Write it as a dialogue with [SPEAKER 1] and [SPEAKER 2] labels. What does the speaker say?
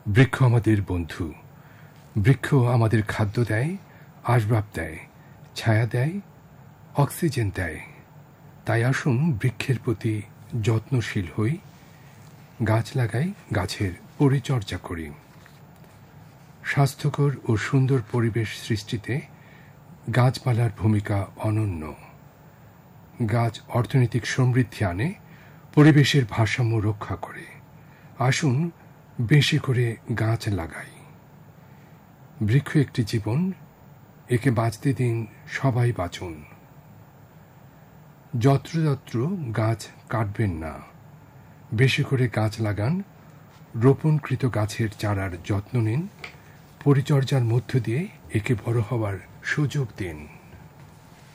[SPEAKER 1] বৃক্ষ আমাদের বন্ধু। বৃক্ষ আমাদের খাদ্য দেয়, আসবাব দেয়, ছায়া দেয়, অক্সিজেন দেয়। তাই আসুন বৃক্ষের প্রতি যত্নশীল হই, গাছ লাগাই, গাছের পরিচর্যা করি। স্বাস্থ্যকর ও সুন্দর পরিবেশ সৃষ্টিতে গাছপালার ভূমিকা অনন্য। গাছ অর্থনৈতিক সমৃদ্ধি আনে, পরিবেশের ভারসাম্য রক্ষা করে। আসুন বেশি করে গাছ লাগাই। বৃক্ষ একটি জীবন, একে বাঁচতে দিন, সবাই বাঁচুন। যত্রতত্র গাছ কাটবেন না, বেশি করে গাছ লাগান। রোপণকৃত গাছের চারার যত্ন নিন, পরিচর্যার মধ্য দিয়ে একে বড় হওয়ার সুযোগ দিন।